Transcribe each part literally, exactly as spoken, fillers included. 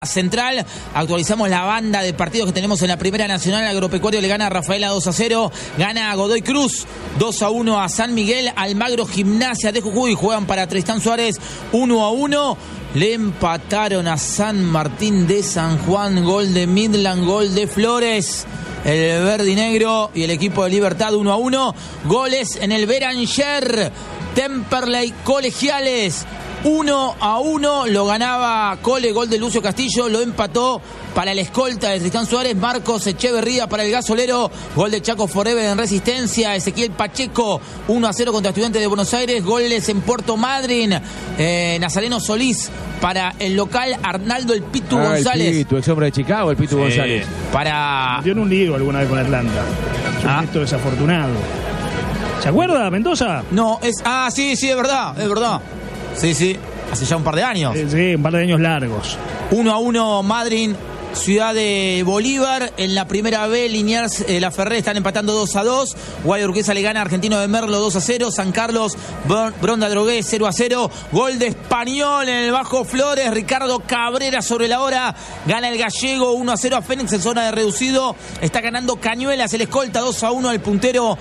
Central. Actualizamos la banda de partidos que tenemos en la Primera Nacional. Agropecuario le gana a Rafaela dos a cero. Gana a Godoy Cruz dos a uno a San Miguel. Almagro Gimnasia de Jujuy juegan para Tristán Suárez uno a uno. Le empataron a San Martín de San Juan. Gol de Midland, gol de Flores. El verde y negro y el equipo de Libertad uno a uno. Goles en el Beranger. Temperley Colegiales uno a uno. Lo ganaba Cole, gol de Lucio Castillo. Lo empató para el escolta de Tristán Suárez, Marcos Echeverría. Para el gasolero, gol de Chaco Forever en Resistencia. Ezequiel Pacheco uno a cero contra Estudiantes de Buenos Aires. Goles en Puerto Madryn. Eh, Nazareno Solís para el local. Arnaldo El Pitu ah, González. El Pitu, ex hombre de Chicago, el Pitu sí. González. Para... Dio en un lío alguna vez con Atlanta. Es un ah. gesto desafortunado. ¿Se acuerda, Mendoza? No, es... Ah, sí, sí, es verdad, es verdad. Sí, sí, hace ya un par de años. Sí, sí, un par de años largos. uno a uno Madryn, Ciudad de Bolívar. En la primera B, Liniers, eh, La Ferré están empatando dos a dos. Guaya Urquiza le gana a Argentino de Merlo dos a cero. San Carlos, Bronda Drogué cero a cero. Gol de Español en el Bajo Flores. Ricardo Cabrera sobre la hora. Gana el Gallego uno a cero a Fénix en zona de reducido. Está ganando Cañuelas, el escolta dos a uno al puntero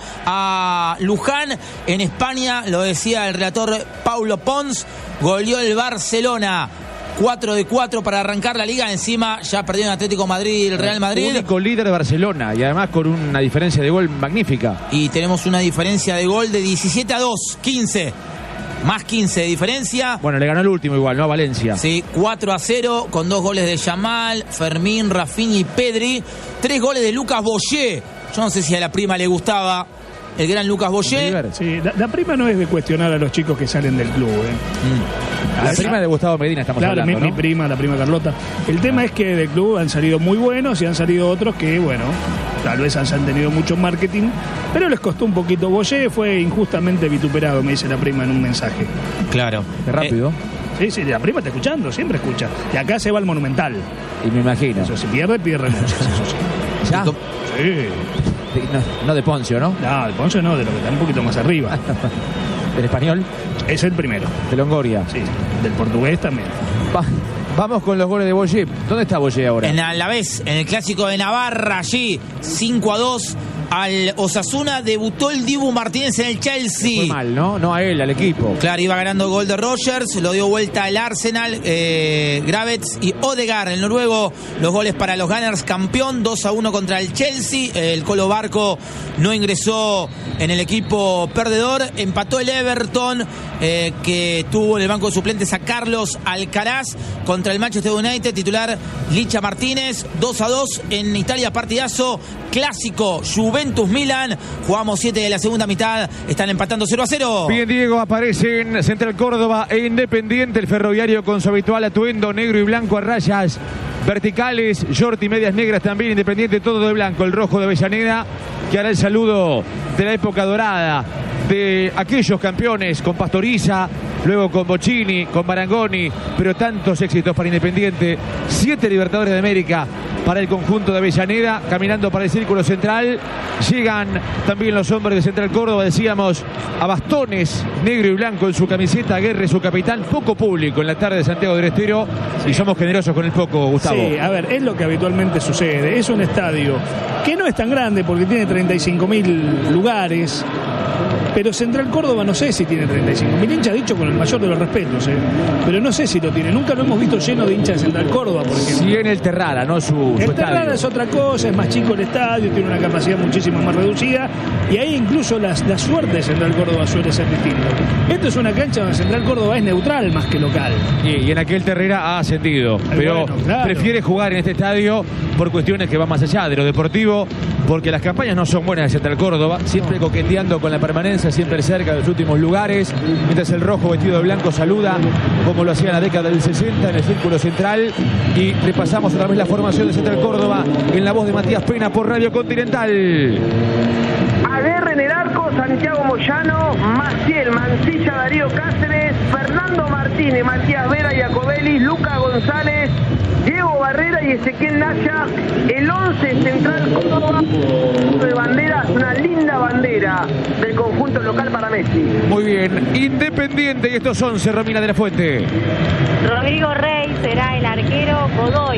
a Luján. En España, lo decía el relator Paulo Pons, goleó el Barcelona. cuatro de cuatro para arrancar la liga. Encima ya perdieron Atlético Madrid y el Real Madrid. Único líder de Barcelona y además con una diferencia de gol magnífica. Y tenemos una diferencia de gol de diecisiete a dos, quince. Más quince de diferencia. Bueno, le ganó el último igual, ¿no? A Valencia. Sí, cuatro a cero con dos goles de Yamal, Fermín, Rafinha y Pedri. Tres goles de Lucas Boyé. Yo no sé si a la prima le gustaba el gran Lucas Boyé. Sí, la, la prima no es de cuestionar a los chicos que salen del club, ¿eh? Mm. La prima de Gustavo Medina estamos claro, hablando, mi, ¿no? mi prima, la prima Carlota. El tema es que del club han salido muy buenos y han salido otros que, bueno, tal vez han, han tenido mucho marketing, pero les costó un poquito. Boyé fue injustamente vituperado, me dice la prima en un mensaje. Claro. Qué rápido. Eh, sí, sí, la prima está escuchando, siempre escucha. Y acá se va al Monumental. Y me imagino. Eso, si pierde, pierde renuncias, eso sí. ¿Ya? Sí. No, no de Poncio, ¿no? No, de Poncio no, de lo que está un poquito más arriba. ¿Del español? Es el primero. De Longoria. Sí, del portugués también. Va, vamos con los goles de Boyé. ¿Dónde está Boyé ahora? En Alavés, en el clásico de Navarra, allí, cinco a dos al Osasuna. Debutó el Dibu Martínez en el Chelsea. Fue mal, ¿no? No a él, al equipo. Claro, iba ganando gol de Rogers, lo dio vuelta el Arsenal, eh, Gravets y Odegaard, el noruego. Los goles para los Gunners, campeón, dos a uno contra el Chelsea. El Colo Barco no ingresó en el equipo perdedor. Empató el Everton, eh, que tuvo en el banco de suplentes a Carlos Alcaraz contra el Manchester United, titular Licha Martínez. dos a dos en Italia, partidazo clásico, Juventus Milan. Jugamos siete de la segunda mitad, están empatando cero a cero. Bien, Diego, aparecen Central Córdoba e Independiente. El Ferroviario con su habitual atuendo negro y blanco a rayas verticales, short y medias negras también. Independiente todo de blanco, el rojo de Avellaneda, que hará el saludo de la época dorada de aquellos campeones con Pastoriza, luego con Bocchini, con Marangoni, pero tantos éxitos para Independiente. Siete Libertadores de América para el conjunto de Avellaneda, caminando para el círculo central. Llegan también los hombres de Central Córdoba, decíamos, a bastones negro y blanco en su camiseta. Aguerre, su capitán. Poco público en la tarde de Santiago del Estero, sí. Y somos generosos con el poco, Gustavo. Sí, a ver, es lo que habitualmente sucede. Es un estadio que no es tan grande porque tiene treinta y cinco mil lugares. Pero Central Córdoba no sé si tiene treinta y cinco mil hinchas, dicho con el mayor de los respetos, ¿eh? Pero no sé si lo tiene. Nunca lo hemos visto lleno de hinchas de Central Córdoba, por ejemplo. Sí, en el Terrara, ¿no? Su, el su Terrara estadio. Es otra cosa, es más chico el estadio, tiene una capacidad muchísimo más reducida. Y ahí incluso las, la suerte de Central Córdoba suele ser distinta. Esto es una cancha donde Central Córdoba es neutral más que local. Y, y en aquel Terrera ha ascendido. Ay, pero bueno, claro. Prefiere jugar en este estadio por cuestiones que van más allá de lo deportivo, porque las campañas no son buenas de Central Córdoba, siempre no. coqueteando con la permanencia, siempre cerca de los últimos lugares, mientras el rojo vestido de blanco saluda como lo hacía en la década del sesenta en el círculo central. Y repasamos otra vez la formación de Central Córdoba en la voz de Matías Pena por Radio Continental. Aguerre en el arco, Santiago Moyano, Maciel, Mancilla, Darío Cáceres, Fernando Martínez, Matías Vera, Jacobelli, Luca González, Diego Barrera y Ezequiel Naya. El once Central Córdoba de banderas, una linda bandera del conjunto local para Messi. Muy bien, Independiente y estos once, Romina de la Fuente. Rodrigo Rey será el arquero, Godoy